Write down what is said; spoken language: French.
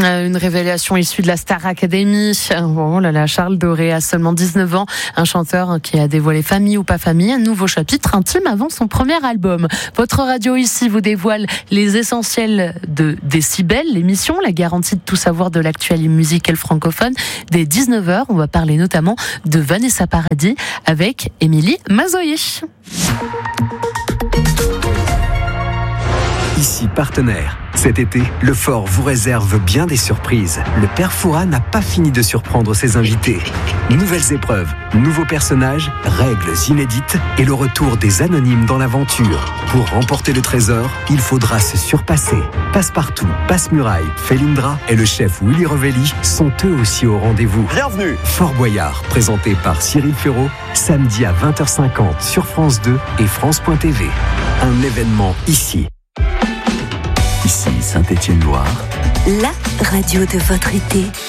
Une révélation issue de la Star Academy. Oh là là, Charles Doré a seulement 19 ans, un chanteur qui a dévoilé famille ou pas famille, un nouveau chapitre intime avant son premier album. Votre radio ici vous dévoile les essentiels de Décibel, l'émission, la garantie de tout savoir de l'actualité musicale francophone. Dès 19h, on va parler notamment de Vanessa Paradis avec Émilie Mazoyer. Ici partenaire. Cet été, le Fort vous réserve bien des surprises. Le Père Fouras n'a pas fini de surprendre ses invités. Nouvelles épreuves, nouveaux personnages, règles inédites et le retour des anonymes dans l'aventure. Pour remporter le trésor, il faudra se surpasser. Passepartout, Passe-Muraille, Félindra et le chef Willy Revelli sont eux aussi au rendez-vous. Bienvenue. Fort Boyard, présenté par Cyril Ferraud, samedi à 20h50 sur France 2 et France.tv. Un événement ici. Ici Saint-Étienne-Loire. La radio de votre été.